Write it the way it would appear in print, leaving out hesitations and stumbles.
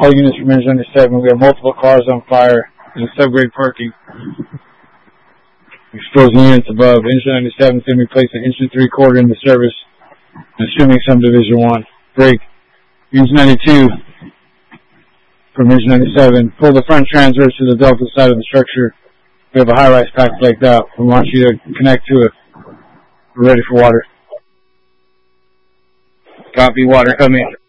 All units from Engine 97, we have multiple cars on fire in subgrade parking. Exposing units above. Engine 97 is going to be placed in Engine 3/4 into service, assuming subdivision 1. Break. Engine 92 from Engine 97. Pull the front transverse to the delta side of the structure. We have a high-rise pack flaked out. We want you to connect to it. We're ready for water. Copy, water coming.